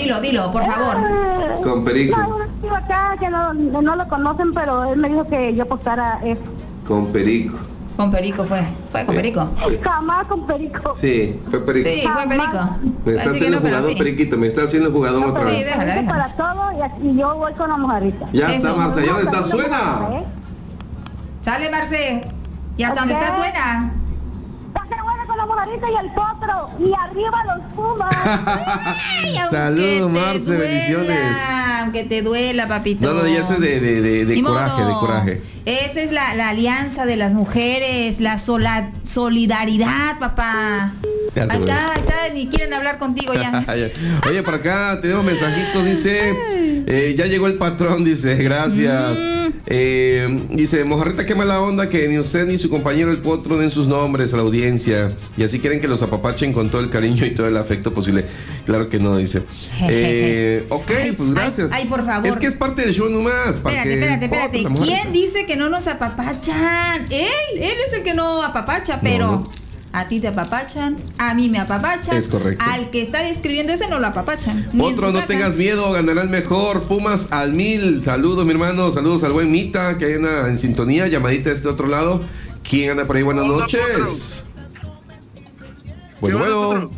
Dilo, por favor. Con Perico. No, un tío acá que no lo conocen, pero él me dijo que yo apostara eso. Con Perico. Con Perico fue con Perico. Jamás con Perico. Sí, fue Perico. Sí, fue Perico. Me está Así que haciendo no, pero jugador, sí. Periquito. Me está haciendo jugador otra Sí, vez. déjala. Para todo y yo voy con la mojarrita. Ya Eso. está, Marce. ¿Ya dónde está? ¡Suena! Sale, Marce. Y hasta donde está suena. Dale buena con la mojarita y el potro. Y arriba los Pumas. Ay, aunque Saludos, te Marce, duela, bendiciones. Aunque te duela, papito. No, ya sé de Ni coraje, modo. de coraje. Esa es la alianza de las mujeres, la solidaridad, papá. Ya se Ahí ve. está, ni quieren hablar contigo ya. Oye, por acá tenemos mensajitos, dice, ya llegó el patrón, dice, gracias. Dice, mojarrita, qué mala onda que ni usted ni su compañero el potro den sus nombres a la audiencia. Y así quieren que los apapachen con todo el cariño y todo el afecto posible. Claro que no, dice. Ok, pues gracias. Ay, por favor. Es que es parte del show nomás. para que Espérate. Potro, la mojarita. ¿Quién dice que no nos apapachan? Él es el que no apapacha, pero No. a ti te apapachan, a mí me apapachan. Es correcto. Al que está describiendo ese no lo apapachan. ni en Otro, su no casa. tengas miedo, ganarás mejor. Pumas al 1000. Saludos, mi hermano. Saludos al buen Mita, que hay en sintonía. Llamadita de este otro lado. ¿Quién anda por ahí? Buenas Hola, noches. Bueno, ¿Qué onda, bueno. Potro?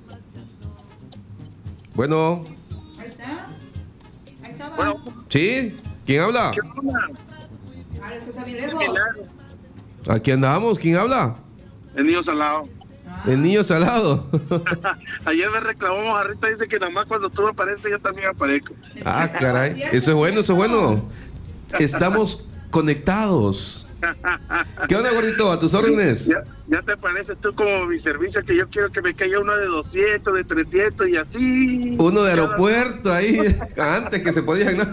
Bueno. Ahí está. Ahí está. va. Bueno, ¿Sí? ¿Quién habla? ¿qué onda? Ah, esto está bien lejos. Milagro. Aquí andamos. ¿Quién habla? El niño salado. El niño salado. Ayer me reclamó mojarrita, dice que nada más cuando tú apareces yo también aparezco. Ah, caray. Eso es bueno, eso es bueno. Estamos conectados. ¿Qué onda, gordito? ¿A tus órdenes? Ya te pareces tú como mi servicio, que yo quiero que me caiga uno de 200, de 300 y así. Uno de aeropuerto ahí, antes que se podía, ¿no?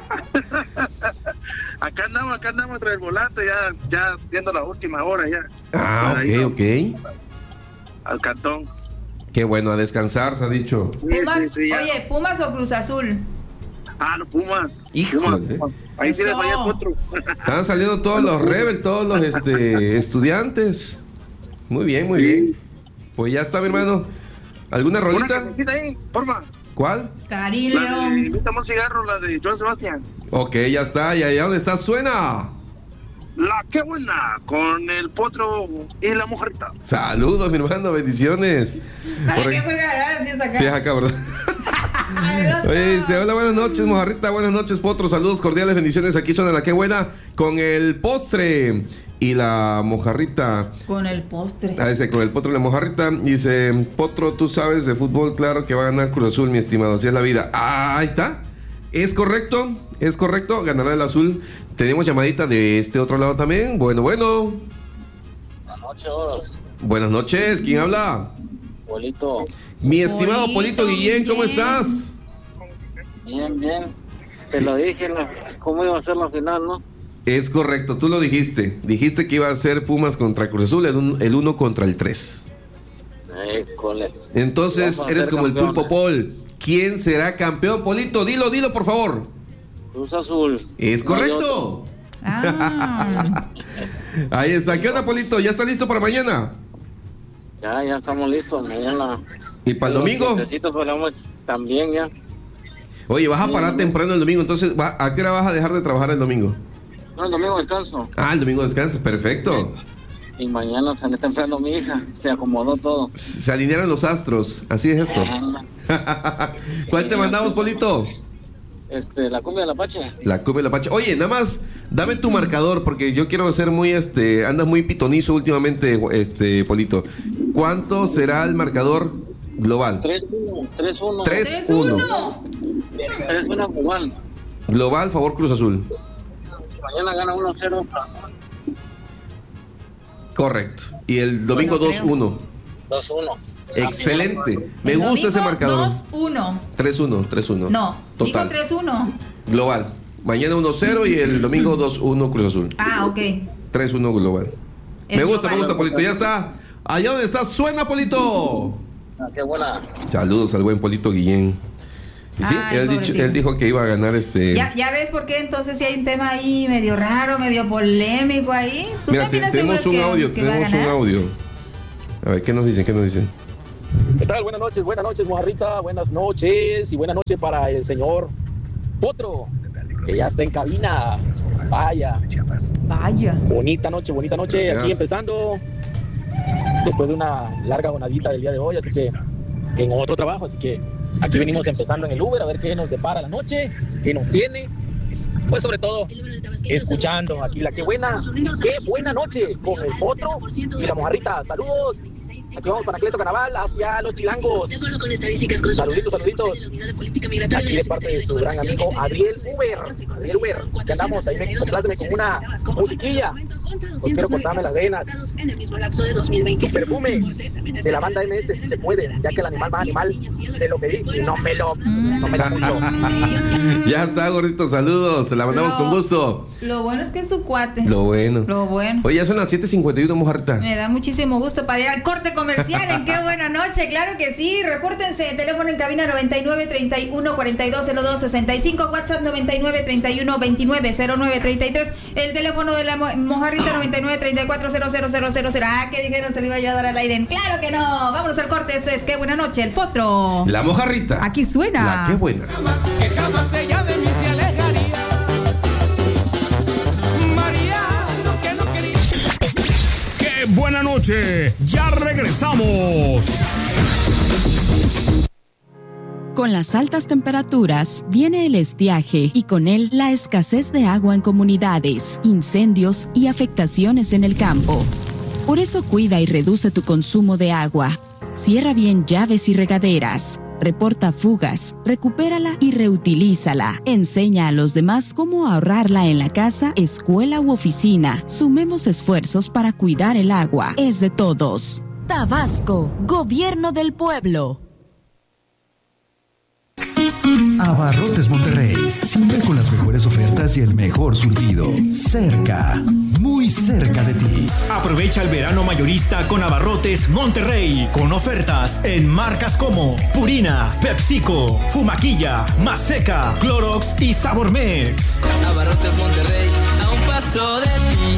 Acá andamos tras el volante, ya siendo la última hora ya. Ah, Para ir ok. al cantón. Qué bueno, a descansar, se ha dicho. Sí, Pumas, sí, ya. oye, Pumas o Cruz Azul. Ah, los Pumas. Híjole. Pumas. Ahí Eso. tienes vaya otro. Están saliendo todos los rebel, todos los estudiantes. Muy bien, muy bien. Pues ya está, mi hermano. ¿Alguna Una rolita? cancioncita ahí, porfa. ¿Cuál? Carillo. La de Invítame un cigarro, la de Joan Sebastián. Ok, ya está. ¿Y allá donde está? Suena. La que buena, con el potro y la mojarrita. Saludos, mi hermano. Bendiciones. ¿Para Por- qué juega si es acá? Sí, es acá, ¿verdad? Oye, dice, hola, buenas noches, mojarrita, buenas noches, potro, saludos cordiales, bendiciones, aquí suena la que buena, con el postre y la mojarrita. Con el postre. Ah, dice, con el potro y la mojarrita, dice, potro, tú sabes de fútbol, claro que va a ganar Cruz Azul, mi estimado, así es la vida. Ah, ahí está, es correcto, ganará el azul. Tenemos llamadita de este otro lado también, bueno. Buenas noches, Buenas noches, ¿quién habla? Polito. Mi estimado Polito Polito Guillén, ¿cómo Guillén. estás? Bien. Te lo dije, cómo iba a ser la final, ¿no? Es correcto, tú lo dijiste. Dijiste que iba a ser Pumas contra Cruz Azul, el 1 contra el 3. Cole. Entonces, Vamos a eres ser como el campeones. Pulpo Paul. ¿Quién será campeón, Polito? Dilo, por favor. Cruz Azul. Es No hay correcto. Ah, Ahí está. ¿Qué onda, Polito? ¿Ya está listo para mañana? otro. Ya estamos listos. Mañana. ¿Y para el domingo? Necesito también ya. Oye, vas a parar temprano el domingo, entonces, ¿a qué hora vas a dejar de trabajar el domingo? No, el domingo descanso. Ah, el domingo descansas, perfecto. Y mañana sale temprano mi hija. Se acomodó todo. Se alinearon los astros, así es esto. ¿Cuál te mandamos, Polito? La cumbia del Apache. La cumbia de la Pacha. Oye, nada más, dame tu marcador, porque yo quiero ser muy, andas muy pitonizo últimamente, Polito. ¿Cuánto será el marcador global? 3-1. 3-1. 3-1 igual. Global, favor Cruz Azul. Si mañana gana 1-0, Correcto. Y el domingo Bueno, 2-1. 2-1. Excelente. Me el gusta ese domingo marcador. 2-1. 3-1. No, Total. digo 3-1. Global. Mañana 1-0 y el domingo 2-1 Cruz Azul. Ah, ok. 3-1 global. Es Me gusta, global. Polito. Ya está. Allá donde está, suena, Polito. Qué buena. Saludos al buen Polito Guillén. Y sí, Ay, pobrecito. él dijo que iba a ganar Ya ves por qué entonces si hay un tema ahí medio raro, medio polémico ahí. ¿Tú Mira, también tenemos aseguras un audio, que va a ganar? A ver, ¿qué nos dicen? ¿Qué tal? Buenas noches, mojarrita, buenas noches y buenas noches para el señor Potro, que ya está en cabina. Vaya. Bonita noche, Gracias. aquí empezando después de una larga jornadita del día de hoy, así que en otro trabajo, así que aquí venimos empezando en el Uber a ver qué nos depara la noche, qué nos tiene, pues sobre todo escuchando aquí qué buena noche con el Potro y la mojarrita. Saludos. Aquí vamos para Cleto Carnaval hacia los Chilangos. Saluditos. Aquí de parte de su gran amigo Adriel Uber. Ya andamos, ahí me compláceme con una musiquilla. No quiero cortarme las venas. Perfume de la banda MS si se puede, ya que el animal más animal se lo pedí y no me lo mucho. Ya está, gordito, saludos. Te la mandamos con gusto. Lo bueno es que es su cuate. Lo bueno. Oye, ya son las 7:51, mojarita. Me da muchísimo gusto para ir al corte comercial. En qué buena noche, claro que sí. Repórtense, teléfono en cabina 99 31 42 02 65, WhatsApp 99 31 29 09 33, el teléfono de la mojarrita 99 34 00 000. Ah, que dijeron se le iba a ayudar al aire. Claro que no. Vámonos al corte. Esto es Qué buena noche, el Potro. La mojarrita. Aquí suena. La qué buena. Que jamás ella de mí se alejaría. María, lo que no quería. ¡Qué buena noche! ¡Ya regresamos! Con las altas temperaturas viene el estiaje y con él la escasez de agua en comunidades, incendios y afectaciones en el campo. Por eso cuida y reduce tu consumo de agua. Cierra bien llaves y regaderas. Reporta fugas, recupérala y reutilízala. Enseña a los demás cómo ahorrarla en la casa, escuela u oficina. Sumemos esfuerzos para cuidar el agua. Es de todos. Tabasco, Gobierno del Pueblo. Abarrotes Monterrey, siempre con las mejores ofertas y el mejor surtido. Cerca, muy cerca de ti. Aprovecha el verano mayorista con Abarrotes Monterrey, con ofertas en marcas como Purina, PepsiCo, Fumaquilla, Maseca, Clorox y Sabormex. Abarrotes Monterrey, a un paso de ti.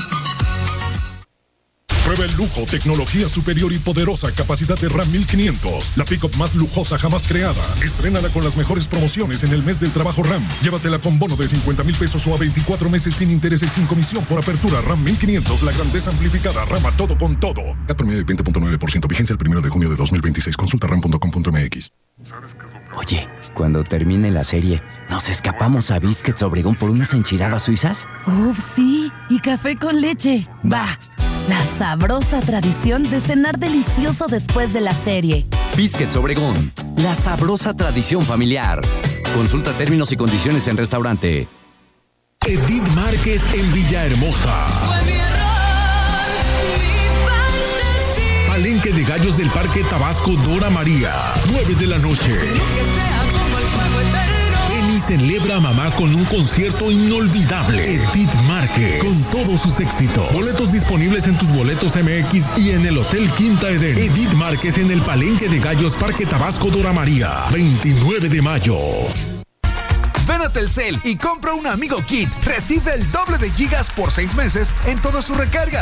Prueba el lujo, tecnología superior y poderosa capacidad de Ram 1500. La pick-up más lujosa jamás creada. Estrénala con las mejores promociones en el mes del trabajo Ram. Llévatela con bono de 50,000 pesos o a 24 meses sin intereses y sin comisión por apertura. Ram 1500, la grandeza amplificada. Ram a todo con todo. CAT promedio de 20.9%. Vigencia el 1 de junio de 2026. Consulta ram.com.mx. Oye, cuando termine la serie, ¿nos escapamos a Biscuits Obregón por unas enchiladas suizas? ¡Uf, sí! Y café con leche. ¡Va! La sabrosa tradición de cenar delicioso después de la serie. Biscuits Obregón, la sabrosa tradición familiar. Consulta términos y condiciones en restaurante. Edith Márquez en Villahermosa. Fue mi error, mi fantasía. Palenque de Gallos del Parque Tabasco Dora María. 9 de la noche. Que sea como el fuego eterno. Ven y celebra a mamá con un concierto inolvidable. Edith Márquez, con todos sus éxitos. Boletos disponibles en tus boletos MX y en el Hotel Quinta Eden. Edith Márquez en el Palenque de Gallos Parque Tabasco Dora María. 29 de mayo. Ven a Telcel y compra un Amigo Kit. Recibe el doble de gigas por 6 meses en todas sus recargas.